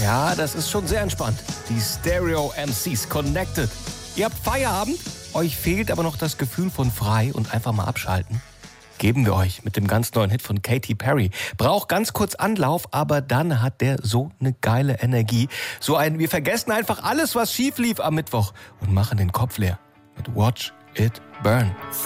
Ja, das ist schon sehr entspannt. Die Stereo MCs Connected. Ihr habt Feierabend, euch fehlt aber noch das Gefühl von frei und einfach mal abschalten. Geben wir euch mit dem ganz neuen Hit von Katy Perry. Braucht ganz kurz Anlauf, aber dann hat der so eine geile Energie. Wir vergessen einfach alles, was schief lief am Mittwoch und machen den Kopf leer mit Watch It Burn.